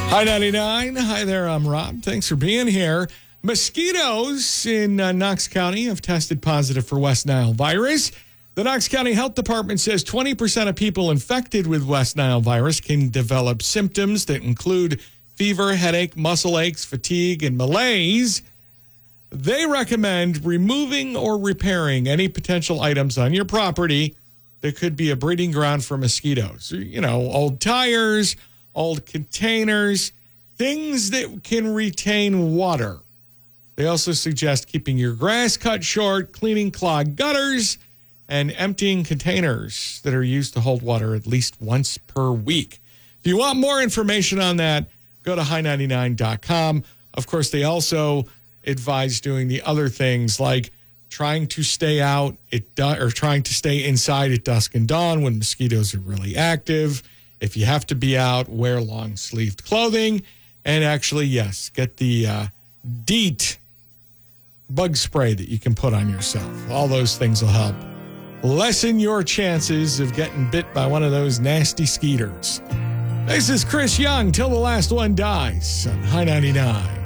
Hi, 99. Hi there, I'm Rob. Thanks for being here. Mosquitoes in Knox County have tested positive for West Nile virus. The Knox County Health Department says 20% of people infected with West Nile virus can develop symptoms that include fever, headache, muscle aches, fatigue, and malaise. They recommend removing or repairing any potential items on your property that could be a breeding ground for mosquitoes. You know, old tires, old containers, things that can retain water. They also suggest keeping your grass cut short, cleaning clogged gutters, and emptying containers that are used to hold water at least once per week. If you want more information on that, go to high99.com. Of course, they also advise doing the other things like trying to stay out or trying to stay inside at dusk and dawn when mosquitoes are really active. If you have to be out, wear long-sleeved clothing. And actually, yes, get the DEET bug spray that you can put on yourself. All those things will help lessen your chances of getting bit by one of those nasty skeeters. This is Chris Young, Till the Last One Dies on High 99.